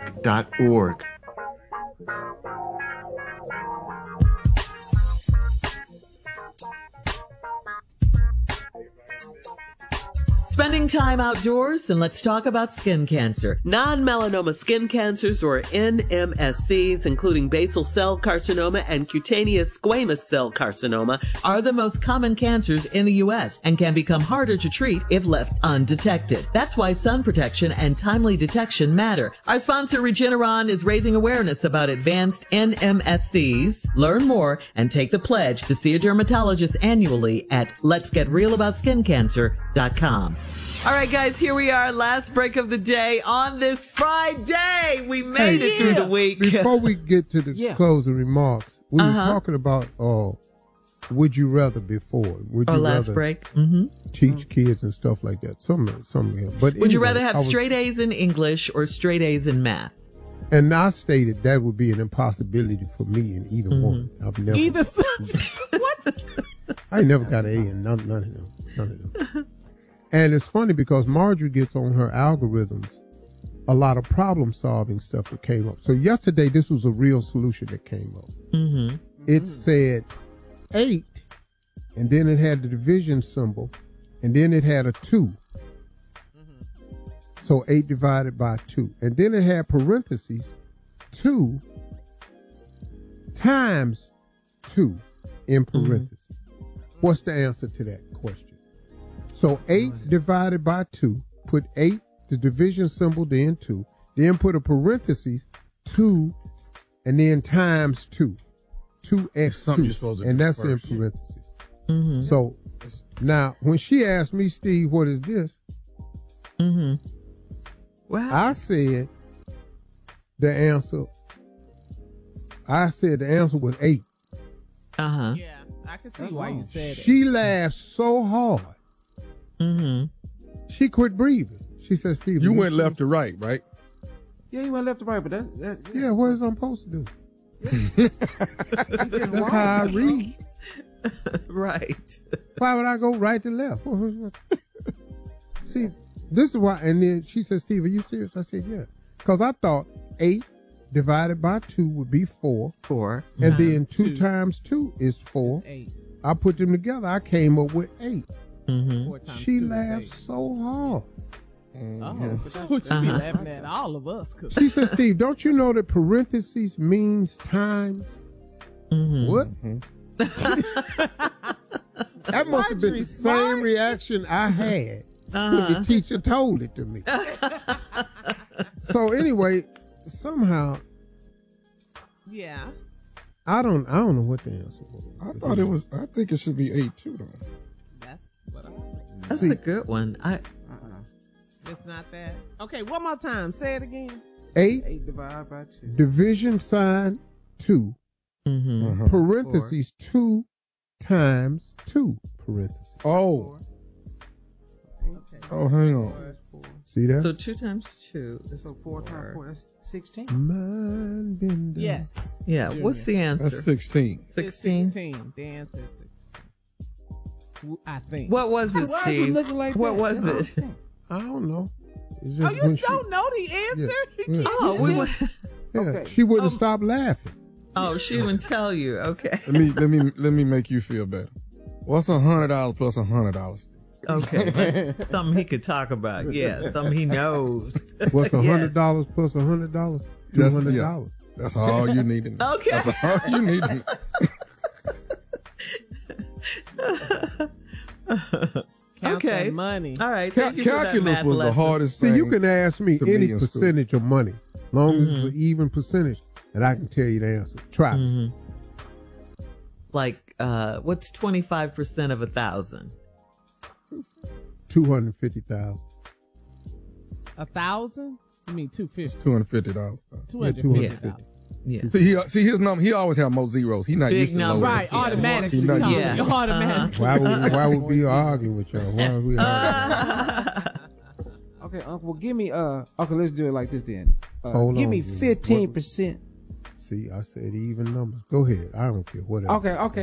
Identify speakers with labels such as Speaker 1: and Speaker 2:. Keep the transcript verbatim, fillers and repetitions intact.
Speaker 1: dot org.
Speaker 2: Spending time outdoors, and let's talk about skin cancer. Non-melanoma skin cancers, or N M S Cs, including basal cell carcinoma and cutaneous squamous cell carcinoma, are the most common cancers in the U S and can become harder to treat if left undetected. That's why sun protection and timely detection matter. Our sponsor, Regeneron, is raising awareness about advanced N M S Cs. Learn more and take the pledge to see a dermatologist annually at lets get real about skin cancer dot com. All right, guys, here we are, last break of the day on this Friday. We made
Speaker 3: Hey,
Speaker 2: it through the week.
Speaker 3: Before we get to the
Speaker 4: Yeah.
Speaker 3: closing remarks, we
Speaker 2: Uh-huh.
Speaker 3: were talking about uh, would you rather before. Would
Speaker 2: Our
Speaker 3: you
Speaker 2: last
Speaker 3: rather
Speaker 2: break. Mm-hmm.
Speaker 3: teach kids and stuff like that? Some, some of them. But
Speaker 2: Would you
Speaker 3: anyway,
Speaker 2: rather have
Speaker 3: I was-
Speaker 2: straight A's in English or straight A's in math?
Speaker 3: And I stated that would be an impossibility for me in either
Speaker 2: Mm-hmm.
Speaker 3: one. I've never.
Speaker 4: Either subject. What?
Speaker 3: I never got an A in none, none of them. None of them. And it's funny because Marjorie gets on her algorithms a lot of problem solving stuff that came up. So yesterday, this was a real solution that came up.
Speaker 2: Mm-hmm.
Speaker 3: It said eight, and then it had the division symbol, and then it had a two. So eight divided by two. And then it had parentheses, two times two in parentheses. What's the answer to that question? So eight divided by two, put eight, the division symbol, then two, then put a parentheses, two, and then times two. two x
Speaker 5: Something
Speaker 3: two,
Speaker 5: you're supposed to
Speaker 3: and
Speaker 5: do
Speaker 3: that's
Speaker 5: first.
Speaker 3: in parentheses.
Speaker 2: Mm-hmm.
Speaker 3: So now, when she asked me, Steve, what is this?
Speaker 2: Mm-hmm. Wow.
Speaker 3: I said the answer, I said the answer was eight.
Speaker 2: Uh-huh.
Speaker 4: Yeah, I can see why you said it.
Speaker 3: She laughed so hard,
Speaker 2: Mm-hmm.
Speaker 3: she quit breathing. She said, Steve,
Speaker 5: You went left to right, right?
Speaker 4: Yeah, you went left to right, but that's that.
Speaker 3: Yeah, what is I'm supposed to do? That's how I read.
Speaker 2: Right.
Speaker 3: Why would I go right to left? See, this is why. And then she said, Steve, are you serious? I said, yeah. Because I thought eight divided by two would be four.
Speaker 2: Four.
Speaker 3: And then
Speaker 4: Times
Speaker 3: two,
Speaker 4: two.
Speaker 3: times two is four.
Speaker 4: Eight.
Speaker 3: I put them together. I came up with eight.
Speaker 2: Mm-hmm.
Speaker 4: Four times
Speaker 3: She
Speaker 4: two is
Speaker 3: laughed
Speaker 4: eight.
Speaker 3: so hard.
Speaker 4: Oh, but that, she be laughing at all of us. Cause
Speaker 3: She said, Steve, don't you know that parentheses means times?
Speaker 2: Mm-hmm.
Speaker 3: What? That must have been the same reaction I had when the teacher told it to me. So anyway, somehow
Speaker 4: yeah.
Speaker 3: I don't I don't know what the answer was.
Speaker 5: I thought it was, I think it should be eight too, though.
Speaker 4: That's what I.
Speaker 2: That's
Speaker 3: See-
Speaker 2: a good one. I
Speaker 4: Uh-uh. It's not that. Okay, one more time. Say it again.
Speaker 3: Eight,
Speaker 4: Eight divided by two.
Speaker 3: division sign two,
Speaker 2: mm-hmm.
Speaker 5: Uh-huh.
Speaker 3: parentheses two times two, parentheses.
Speaker 5: Oh,
Speaker 4: Okay.
Speaker 5: oh, hang
Speaker 4: Four
Speaker 5: on.
Speaker 4: is four.
Speaker 3: See that?
Speaker 2: So two times two is
Speaker 4: So four times four, that's sixteen.
Speaker 3: Mind bender.
Speaker 4: Yes.
Speaker 2: Yeah.
Speaker 4: Junior.
Speaker 2: What's the answer?
Speaker 5: That's sixteen.
Speaker 4: It's
Speaker 2: Sixteen.
Speaker 4: sixteen. The answer is sixteen. I think.
Speaker 2: What was it,
Speaker 4: Why are you
Speaker 2: Steve?
Speaker 4: looking like
Speaker 2: What
Speaker 4: that?
Speaker 2: was
Speaker 4: That's
Speaker 2: it?
Speaker 3: I don't know. It's
Speaker 4: Oh,
Speaker 3: just
Speaker 4: you
Speaker 3: when she-
Speaker 4: don't know the answer?
Speaker 3: Yeah.
Speaker 2: Oh, we went,
Speaker 3: yeah,
Speaker 4: Okay.
Speaker 3: she wouldn't
Speaker 4: Um,
Speaker 3: stop laughing.
Speaker 2: oh, she didn't tell you. Okay.
Speaker 5: Let me, let me, let me make you feel better. What's a hundred dollars plus a hundred dollars?
Speaker 2: Okay. That's something he could talk about. Yeah. Something he knows.
Speaker 3: What's a
Speaker 2: Yes.
Speaker 3: hundred dollars plus a hundred dollars? Two
Speaker 5: That's-
Speaker 3: hundred
Speaker 5: yeah.
Speaker 3: dollars.
Speaker 5: That's all you need to know.
Speaker 2: Okay.
Speaker 5: That's all you need to know.
Speaker 4: Count
Speaker 2: Okay.
Speaker 4: that money.
Speaker 2: All right.
Speaker 5: Cal-
Speaker 2: Thank you for that
Speaker 5: calculus
Speaker 2: math
Speaker 5: was the
Speaker 2: lesson.
Speaker 5: hardest
Speaker 3: See,
Speaker 5: thing.
Speaker 3: you can ask me
Speaker 5: to be
Speaker 3: any
Speaker 5: in school.
Speaker 3: percentage of money, long as it's an even percentage, and I can tell you the answer. Try me.
Speaker 2: Mhm. Like, uh, what's twenty-five percent of a thousand?
Speaker 3: Two hundred fifty thousand.
Speaker 4: A thousand? You mean two fifty?
Speaker 5: Two hundred fifty dollars.
Speaker 4: Two hundred
Speaker 3: two
Speaker 4: fifty
Speaker 3: hundred
Speaker 4: dollars.
Speaker 2: Yeah.
Speaker 5: See, he, see his number. He always have more zeros. He not
Speaker 2: Big
Speaker 5: used to
Speaker 2: number.
Speaker 5: low
Speaker 4: Right,
Speaker 2: Yeah.
Speaker 4: automatically.
Speaker 5: He not
Speaker 4: Tony,
Speaker 2: used to-
Speaker 4: you're automatically.
Speaker 3: Why would why would we argue with y'all? Why would we argue?
Speaker 6: Okay, Uncle, well, give me, uh, okay, let's do it like this then. Uh,
Speaker 3: Hold
Speaker 6: give
Speaker 3: on,
Speaker 6: me
Speaker 3: Jimmy.
Speaker 6: fifteen percent.
Speaker 3: See, I said even numbers. Go ahead. I don't care. Whatever.
Speaker 6: Okay, okay.